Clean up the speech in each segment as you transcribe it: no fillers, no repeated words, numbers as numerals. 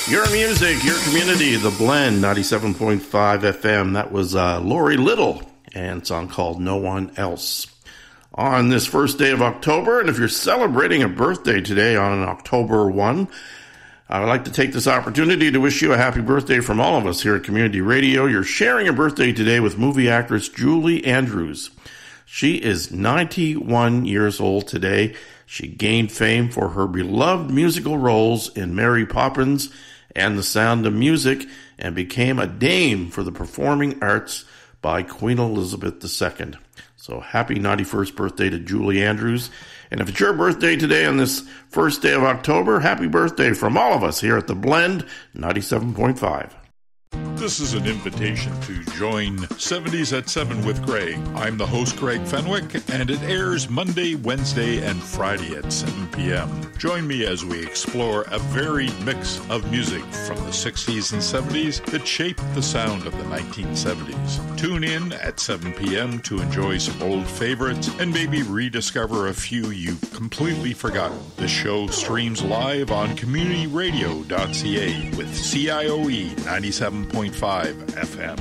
Your music, your community, The Blend, 97.5 FM. That was Lori Little and a song called No One Else. On this first day of October, and if you're celebrating a birthday today on October 1, I would like to take this opportunity to wish you a happy birthday from all of us here at Community Radio. You're sharing a birthday today with movie actress Julie Andrews. She is 91 years old today. She gained fame for her beloved musical roles in Mary Poppins and The Sound of Music, and became a dame for the performing arts by Queen Elizabeth II. So happy 91st birthday to Julie Andrews. And if it's your birthday today on this first day of October, happy birthday from all of us here at The Blend 97.5. This is an invitation to join 70s at 7 with Greg. I'm the host, Greg Fenwick, and it airs Monday, Wednesday, and Friday at 7 p.m. Join me as we explore a varied mix of music from the 60s and 70s that shaped the sound of the 1970s. Tune in at 7 p.m. to enjoy some old favorites and maybe rediscover a few you've completely forgotten. The show streams live on communityradio.ca with CIOE 97.5 FM.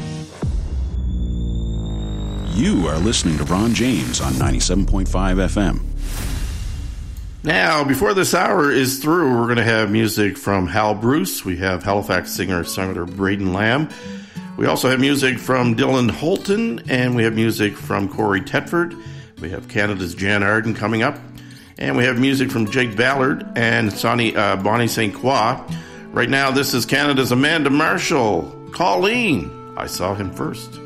You are listening to Ron James on 97.5 FM. Now, before this hour is through, we're going to have music from Hal Bruce. We have Halifax singer-songwriter Braden Lamb. We also have music from Dylan Holton, and we have music from Corey Tetford. We have Canada's Jan Arden coming up. And we have music from Jake Ballard and Bonnie St. Croix. Right now, this is Canada's Amanda Marshall. Colleen, I Saw Him First.